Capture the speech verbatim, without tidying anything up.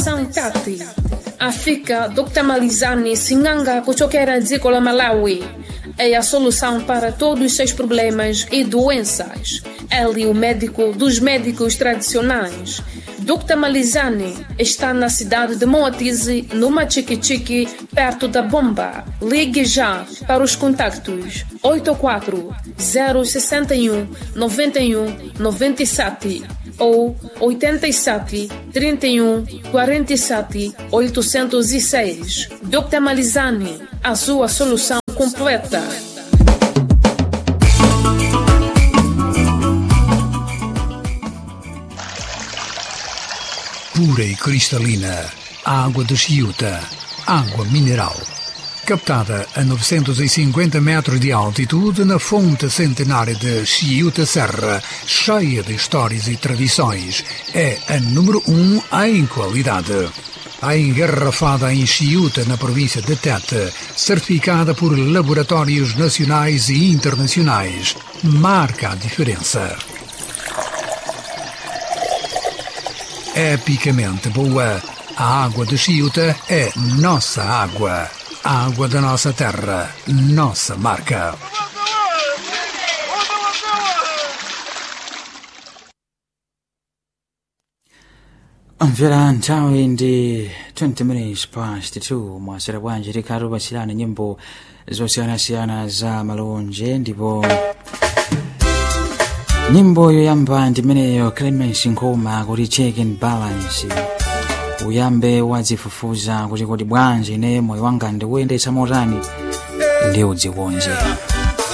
Sankati afika doutor Malizani Singanga kuchokera dziko la Malawi é a solução para todos os seus problemas e doenças. Ele é o médico dos médicos tradicionais. doutor Malizani está na cidade de Moatize, no Machiquichiqui, perto da Bomba. Ligue já para os contactos oito quatro zero seis um nove um nove sete ou oito sete, trinta e um, quarenta e sete, oitocentos e seis. doutor Malizani, a sua solução completa. Pura e cristalina, água de Chiuta, água mineral. Captada a novecentos e cinquenta metros de altitude na fonte centenária de Chiuta Serra, cheia de histórias e tradições, é a número um em qualidade. A engarrafada em Chiuta, na província de Tete, certificada por laboratórios nacionais e internacionais, marca a diferença. Epicamente boa, a água de Chiuta é nossa água. A água da nossa terra, nossa marca. Mvera nthawi ndi twenty minutes past two mwasera bwanji tikati upatsilani nyimbo zosiyanasiyana za malonje, ndipo nyimbo yoyamba ndimeneyo Clemens Nkoma kuti check and balance. Uyambe wadzifufuza kuti kodi bwanji ine moyo wanga ndikuyendetsa motani ndi udzikonze.